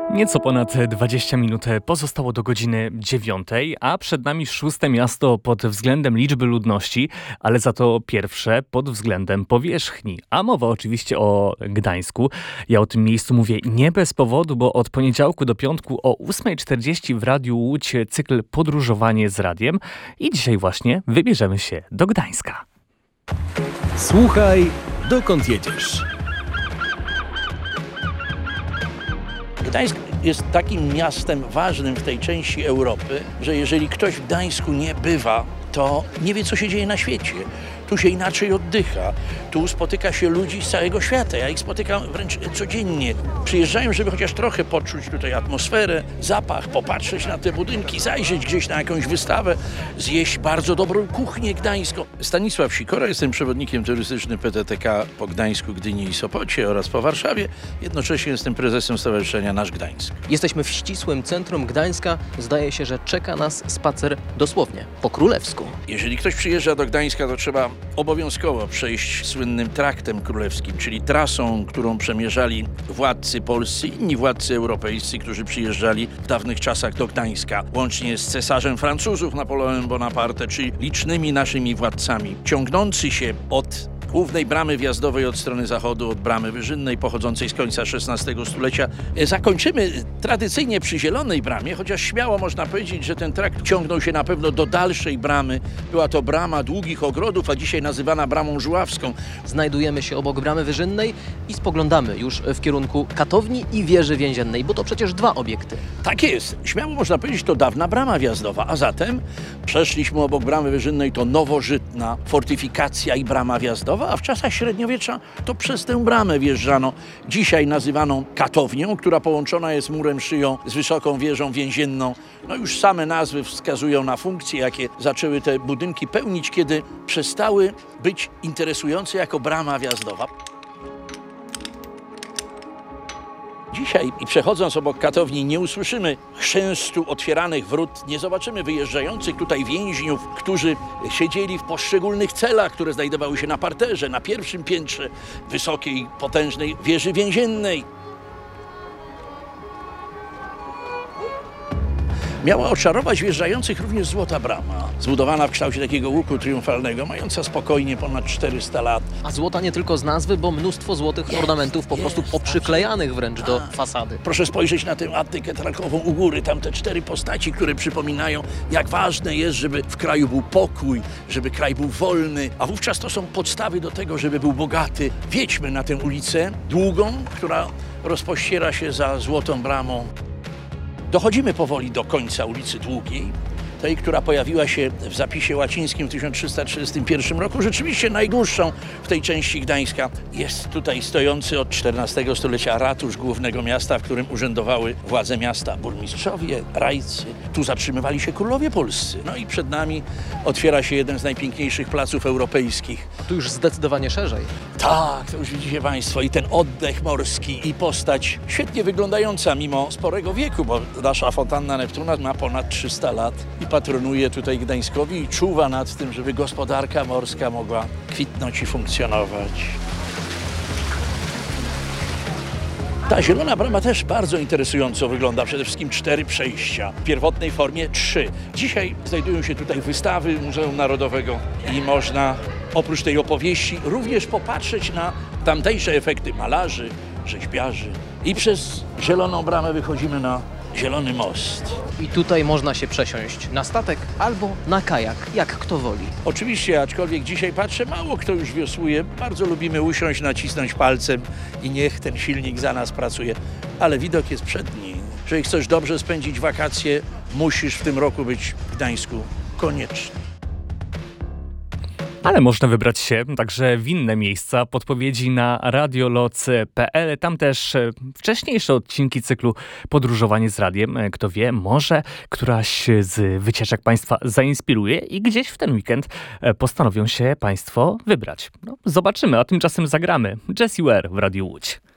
Nieco ponad 20 minut pozostało do godziny 9, a przed nami szóste miasto pod względem liczby ludności, ale za to pierwsze pod względem powierzchni. A mowa oczywiście o Gdańsku. Ja o tym miejscu mówię nie bez powodu, bo od poniedziałku do piątku o 8:40 w Radiu Łódź cykl Podróżowanie z Radiem i dzisiaj właśnie wybierzemy się do Gdańska. Słuchaj, dokąd jedziesz? Gdańsk jest takim miastem ważnym w tej części Europy, że jeżeli ktoś w Gdańsku nie bywa, to nie wie, co się dzieje na świecie. Tu się inaczej oddycha. Tu spotyka się ludzi z całego świata. Ja ich spotykam wręcz codziennie. Przyjeżdżają, żeby chociaż trochę poczuć tutaj atmosferę, zapach, popatrzeć na te budynki, zajrzeć gdzieś na jakąś wystawę, zjeść bardzo dobrą kuchnię gdańską. Stanisław Sikora, jestem przewodnikiem turystycznym PTTK po Gdańsku, Gdyni i Sopocie oraz po Warszawie. Jednocześnie jestem prezesem Stowarzyszenia Nasz Gdańsk. Jesteśmy w ścisłym centrum Gdańska. Zdaje się, że czeka nas spacer dosłownie po królewsku. Jeżeli ktoś przyjeżdża do Gdańska, to trzeba obowiązkowo przejść słynnym traktem królewskim, czyli trasą, którą przemierzali władcy polscy, inni władcy europejscy, którzy przyjeżdżali w dawnych czasach do Gdańska, łącznie z cesarzem Francuzów Napoleonem Bonaparte, czy licznymi naszymi władcami, ciągnący się od głównej bramy wjazdowej od strony zachodu, od bramy Wyżynnej, pochodzącej z końca XVI stulecia. Zakończymy tradycyjnie przy Zielonej Bramie, chociaż śmiało można powiedzieć, że ten trakt ciągnął się na pewno do dalszej bramy. Była to brama Długich Ogrodów, a dzisiaj nazywana Bramą Żuławską. Znajdujemy się obok bramy Wyżynnej i spoglądamy już w kierunku Katowni i Wieży Więziennej, bo to przecież dwa obiekty. Tak jest. Śmiało można powiedzieć, to dawna brama wjazdowa, a zatem przeszliśmy obok bramy Wyżynnej, to nowożytna fortyfikacja i brama wjazdowa, a w czasach średniowiecza to przez tę bramę wjeżdżano, dzisiaj nazywaną Katownią, która połączona jest murem szyją z wysoką wieżą więzienną. No już same nazwy wskazują na funkcje, jakie zaczęły te budynki pełnić, kiedy przestały być interesujące jako brama wjazdowa. Dzisiaj, i przechodząc obok Katowni, nie usłyszymy chrzęstu otwieranych wrót, nie zobaczymy wyjeżdżających tutaj więźniów, którzy siedzieli w poszczególnych celach, które znajdowały się na parterze, na pierwszym piętrze wysokiej, potężnej wieży więziennej. Miała oczarować wjeżdżających również Złota Brama, zbudowana w kształcie takiego łuku triumfalnego, mająca spokojnie ponad 400 lat. A złota nie tylko z nazwy, bo mnóstwo złotych ornamentów po prostu poprzyklejanych wręcz do fasady. Proszę spojrzeć na tę Attykę Trakową u góry, tam te 4 postaci, które przypominają, jak ważne jest, żeby w kraju był pokój, żeby kraj był wolny, a wówczas to są podstawy do tego, żeby był bogaty. Wjedźmy na tę ulicę długą, która rozpościera się za Złotą Bramą. Dochodzimy powoli do końca ulicy Długiej, tej, która pojawiła się w zapisie łacińskim w 1331 roku, rzeczywiście najdłuższą w tej części Gdańska. Jest tutaj stojący od XIV stulecia ratusz głównego miasta, w którym urzędowały władze miasta, burmistrzowie, rajcy. Tu zatrzymywali się królowie polscy. No i przed nami otwiera się jeden z najpiękniejszych placów europejskich. Tu już zdecydowanie szerzej. Tak, to już widzicie Państwo, i ten oddech morski, i postać świetnie wyglądająca mimo sporego wieku, bo nasza fontanna Neptuna ma ponad 300 lat i patronuje tutaj Gdańskowi i czuwa nad tym, żeby gospodarka morska mogła kwitnąć i funkcjonować. Ta Zielona Brama też bardzo interesująco wygląda. Przede wszystkim 4 przejścia. W pierwotnej formie 3. Dzisiaj znajdują się tutaj wystawy Muzeum Narodowego i można oprócz tej opowieści również popatrzeć na tamtejsze efekty malarzy, rzeźbiarzy. I przez Zieloną Bramę wychodzimy na Zielony Most. I tutaj można się przesiąść na statek albo na kajak, jak kto woli. Oczywiście, aczkolwiek dzisiaj patrzę, mało kto już wiosłuje. Bardzo lubimy usiąść, nacisnąć palcem i niech ten silnik za nas pracuje. Ale widok jest przedni. Jeżeli chcesz dobrze spędzić wakacje, musisz w tym roku być w Gdańsku. Koniecznie. Ale można wybrać się także w inne miejsca. Podpowiedzi na radioloc.pl. Tam też wcześniejsze odcinki cyklu Podróżowanie z Radiem. Kto wie, może któraś z wycieczek Państwa zainspiruje i gdzieś w ten weekend postanowią się Państwo wybrać. No, zobaczymy, a tymczasem zagramy Jessie Ware w Radiu Łódź.